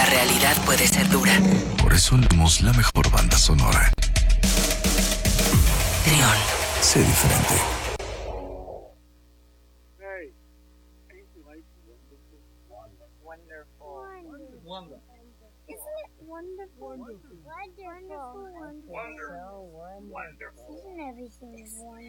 la realidad puede ser dura. Por eso elegimos la mejor banda sonora. Trión. Sé diferente. Wonderful. Wonderful. Wonderful. Wonderful. Isn't everything wonderful?